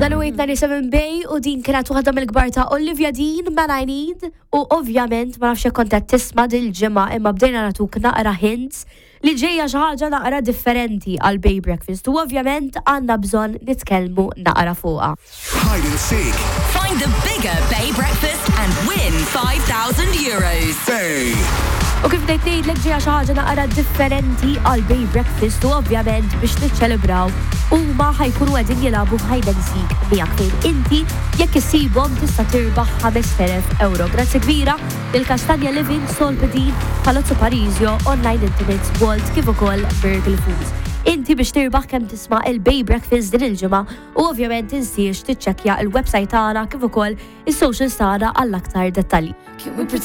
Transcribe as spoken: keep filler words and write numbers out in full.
Dan u eight ninety-seven Bay u din kienet waħda mill-kbar ta' Olivia Dean, Man I Need, u ovvjament ma nafx kont qed tisma' dil-ġimgħa imma bdejna nagħtuk naqra hints li ġejja xi ħaġa naqra differenti għal Bay Breakfast u ovvjament għandna bżonn nitkellmu naqra fuqha. Hide and seek. Find the bigger Bay Breakfast and win five thousand euros. Bay. U kif dejt ngħidlek ġejja xi ħaġa naqra differenti għal Bay Breakfast u ovvjament biex niċċelebraw huma ħajkunu qegħdin jilagħbu hide and seek miegħek fejn inti jekk issibhom tista' tirbaħ ħames telef euro. Grazzi kbira lil-Kastanja Living, Solpidin, Palazzo Parisio, Online Intimates, Walt kif ukoll Miracle Foods. Inti biex tirbaħ kemm tisma' il-Bay Breakfast din il-ġimgħa u ovvjament tinsiex tiċċekkja l-website tagħna kif ukoll is-socials tagħna għall-aktar dettalji.